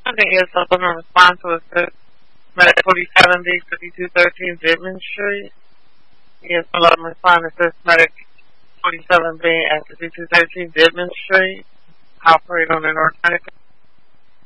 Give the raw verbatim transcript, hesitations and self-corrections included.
Okay, yes, I'm going to respond to it. Medic forty-seven B, fifty-two thirteen Ditman Street. Yes, hello, I'm responding to Medic forty-seven B at fifty-two thirteen Ditman Street. Operate on the North Atlantic